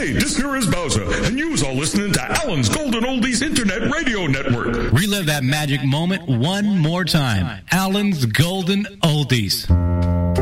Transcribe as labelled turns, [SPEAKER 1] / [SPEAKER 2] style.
[SPEAKER 1] Hey, this here is Bowser, and you's all listening to Alan's Golden Oldies Internet Radio Network.
[SPEAKER 2] Relive that magic moment one more time. Alan's Golden Oldies.